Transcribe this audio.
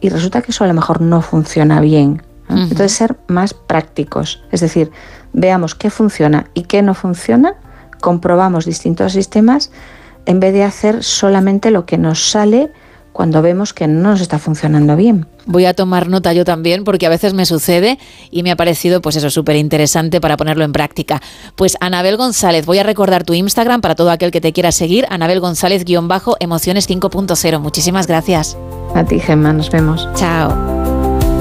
y resulta que eso a lo mejor no funciona bien. Entonces, ser más prácticos, es decir, veamos qué funciona y qué no funciona, comprobamos distintos sistemas en vez de hacer solamente lo que nos sale cuando vemos que no nos está funcionando bien. Voy a tomar nota yo también, porque a veces me sucede y me ha parecido, pues eso, súper interesante para ponerlo en práctica. Pues Anabel González, voy a recordar tu Instagram para todo aquel que te quiera seguir, Anabel González _emociones 5.0. Muchísimas gracias. A ti, Gemma, nos vemos. Chao.